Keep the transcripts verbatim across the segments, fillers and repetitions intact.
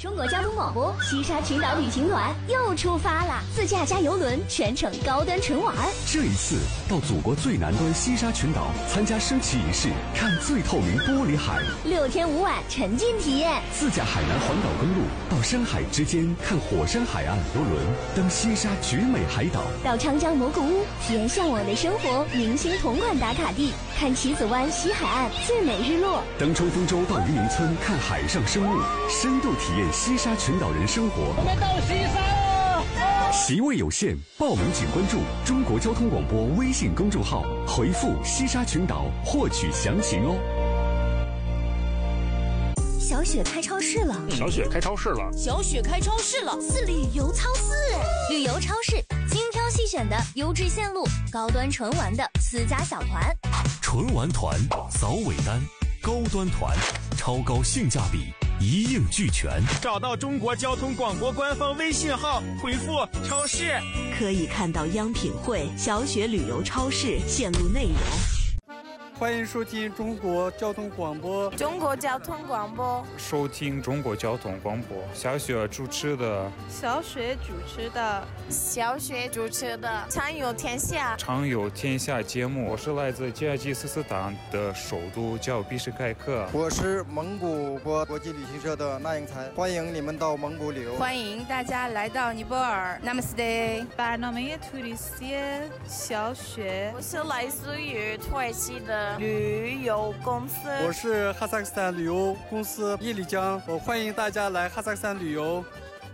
中国交通广播西沙群岛旅行团又出发了，自驾加邮轮，全程高端纯玩。 这一次到祖国最南端西沙群岛参加升旗仪式，看最透明玻璃海， 六天五晚沉浸体验。 自驾海南环岛公路到山海之间看火山海岸游轮，登西沙绝美海岛， 到长江蘑菇屋体验向往的生活，明星铜管打卡地看棋子湾西海岸最美日落， 登冲锋舟到渔民村看海上生物，深度体验西沙群岛人生活。 我们到西沙了！ 席位有限，报名请关注中国交通广播微信公众号，回复西沙群岛获取详情哦。 小雪开超市了， 小雪开超市了， 小雪开超市了， 是旅游超市，旅游超市精挑细选的优质线路，高端纯玩的私家小团， 纯玩团早尾单，高端团超高性价比，一应俱全。 找到中国交通广播官方微信号，回复超市， 可以看到央品汇、小雪旅游超市线路内容。 欢迎收听中国交通广播。 中国交通广播， 收听中国交通广播。小雪主持的， 小雪主持的， 小雪主持的《畅游天下》 畅游天下节目。我是来自吉尔吉斯斯坦的首都叫比什盖克。 我是蒙古国国际旅行社的那英才，欢迎你们到蒙古旅游。 欢迎大家来到尼泊尔。Namaste。 برنامه توریستی小雪。 我是来自于土耳其的旅游公司。 我是哈萨克斯坦旅游公司叶丽江，我欢迎大家来哈萨克斯坦旅游。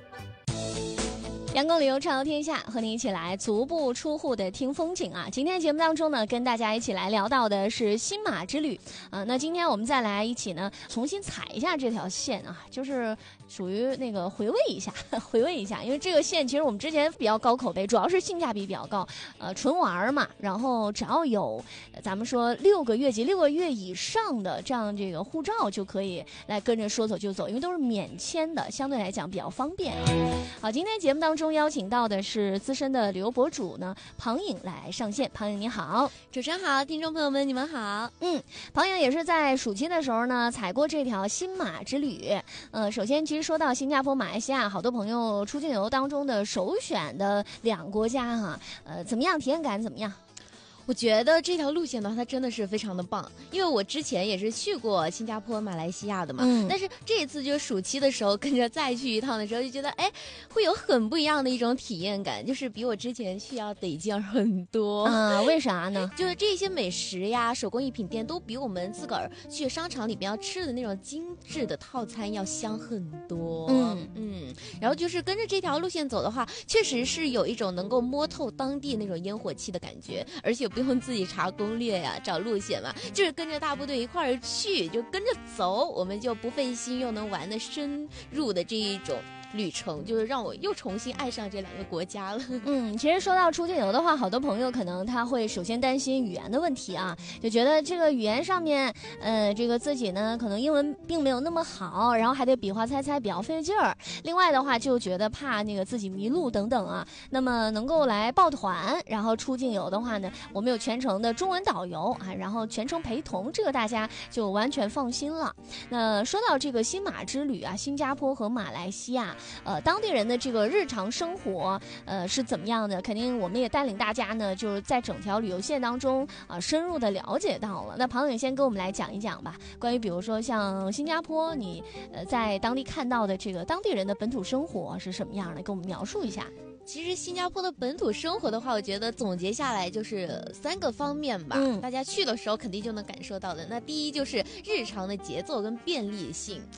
阳光旅游畅游天下，和你一起来足不出户的听风景啊！今天节目当中呢，跟大家一起来聊到的是新马之旅啊。那今天我们再来一起呢，重新踩一下这条线啊，就是属于那个回味一下，回味一下，因为这个线其实我们之前比较高口碑，主要是性价比比较高，呃，纯玩嘛。然后只要有咱们说六个月及六个月以上的这样这个护照，就可以来跟着说走就走，因为都是免签的，相对来讲比较方便。好，今天节目当中邀请到的是资深的旅游博主呢庞颖来上线。庞颖你好。 主持人好，听众朋友们你们好。 嗯，庞颖也是在暑期的时候呢踩过这条新马之旅。呃，首先其实说到新加坡、马来西亚，好多朋友出境游当中的首选的两个国家哈，呃，怎么样？体验感怎么样？ 我觉得这条路线的话，它真的是非常的棒，因为我之前也是去过新加坡、马来西亚的嘛，嗯、但是这一次就是暑期的时候跟着再去一趟的时候，就觉得哎，会有很不一样的一种体验感，就是比我之前去要得劲很多。 啊，为啥呢？ 就是这些美食呀、手工艺品店都比我们自个儿去商场里边要吃的那种精致的套餐要香很多。嗯嗯，然后就是跟着这条路线走的话，确实是有一种能够摸透当地那种烟火气的感觉，而且不用自己查攻略呀、找路线嘛，就是跟着大部队一块儿去，就跟着走，我们就不费心又能玩得深入的这一种旅程，就是让我又重新爱上这两个国家了。 嗯，其实说到出境游的话，好多朋友可能他会首先担心语言的问题啊，就觉得这个语言上面，呃，这个自己呢可能英文并没有那么好，然后还得比划猜猜，比较费劲儿。另外的话，就觉得怕那个自己迷路等等啊。那么能够来报团，然后出境游的话呢，我们有全程的中文导游啊，然后全程陪同，这个大家就完全放心了。那说到这个新马之旅啊，新加坡和马来西亚。呃，当地人的这个日常生活，呃，是怎么样的？肯定我们也带领大家呢，就是在整条旅游线当中啊、呃，深入的了解到了。那庞颖先跟我们来讲一讲吧，关于比如说像新加坡，你呃在当地看到的这个当地人的本土生活是什么样的？给我们描述一下。 其实新加坡的本土生活的话，我觉得总结下来就是三个方面吧、嗯、大家去的时候肯定就能感受到的。那第一就是日常的节奏跟便利性，